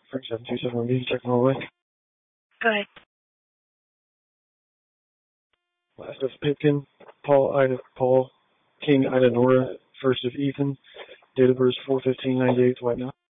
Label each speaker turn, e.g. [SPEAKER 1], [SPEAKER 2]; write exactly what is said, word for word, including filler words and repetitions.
[SPEAKER 1] Frank seven two seven B, checking all the way.
[SPEAKER 2] Go ahead.
[SPEAKER 1] Last of Pipkin, Paul Ida, Paul King Ida Nora, first of Ethan, date of birth four fifteen ninety-eight, White Mountain.